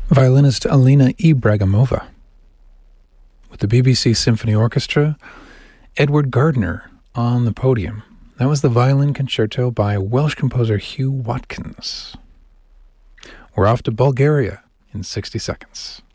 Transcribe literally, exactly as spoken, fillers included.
Violinist Alina Ibragimova. With the B B C Symphony Orchestra, Edward Gardner on the podium. That was the violin concerto by Welsh composer Hugh Watkins. We're off to Bulgaria in sixty seconds.